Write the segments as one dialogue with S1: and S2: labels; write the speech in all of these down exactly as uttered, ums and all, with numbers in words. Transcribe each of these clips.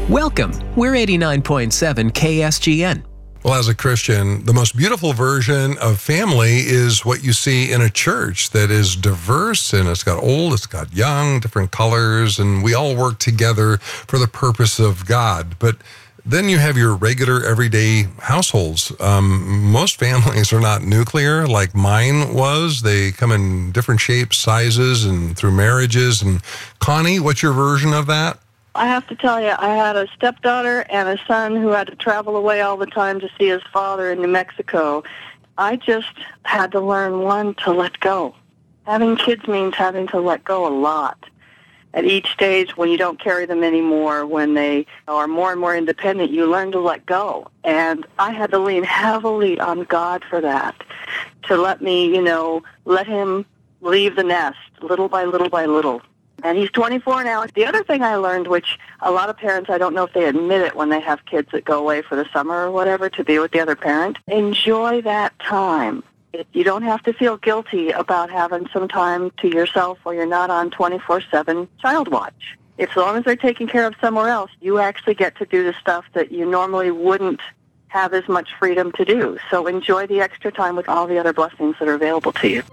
S1: Welcome. We're eighty-nine point seven K S G N.
S2: Well, as a Christian, the most beautiful version of family is what you see in a church that is diverse, and it's got old, it's got young, different colors, and we all work together for the purpose of God. But then you have your regular, everyday households. Um, most families are not nuclear like mine was. They come in different shapes, sizes, and through marriages. And Connie, what's your version of that?
S3: I have to tell you, I had a stepdaughter and a son who had to travel away all the time to see his father in New Mexico. I just had to learn, one, to let go. Having kids means having to let go a lot. At each stage, when you don't carry them anymore, when they are more and more independent, you learn to let go. And I had to lean heavily on God for that, to let me, you know, let him leave the nest little by little by little. And he's twenty-four now. The other thing I learned, which a lot of parents, I don't know if they admit it when they have kids that go away for the summer or whatever to be with the other parent, enjoy that time. You don't have to feel guilty about having some time to yourself where you're not on twenty-four seven child watch. As long as they're taken care of somewhere else, you actually get to do the stuff that you normally wouldn't have as much freedom to do. So enjoy the extra time with all the other blessings that are available to you.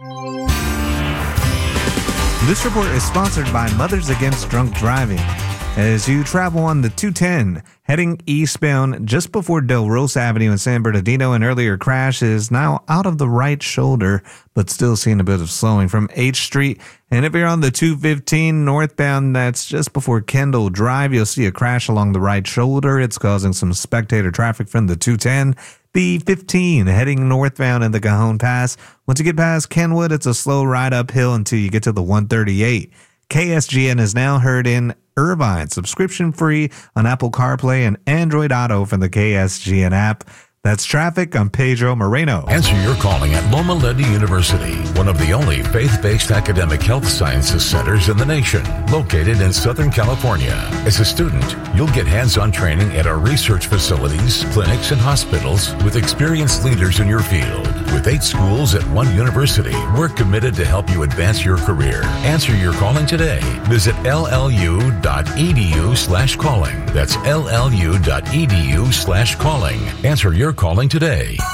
S4: This report is sponsored by Mothers Against Drunk Driving. As you travel on the two ten, heading eastbound just before Del Rosa Avenue in San Bernardino, an earlier crash is now out of the right shoulder, but still seeing a bit of slowing from H Street. And if you're on the two fifteen northbound, that's just before Kendall Drive, you'll see a crash along the right shoulder. It's causing some spectator traffic from the two ten. The fifteen heading northbound in the Cajon Pass. Once you get past Kenwood, it's a slow ride uphill until you get to the one thirty-eight. K S G N is now heard in Irvine, subscription free on Apple CarPlay and Android Auto from the K S G N app. That's traffic. I'm Pedro Moreno.
S5: Answer your calling at Loma Linda University, one of the only faith-based academic health sciences centers in the nation, located in Southern California. As a student, you'll get hands-on training at our research facilities, clinics, and hospitals with experienced leaders in your field. With eight schools at one university, we're committed to help you advance your career. Answer your calling today. Visit llu.edu slash calling. That's llu.edu slash calling. Answer your calling today.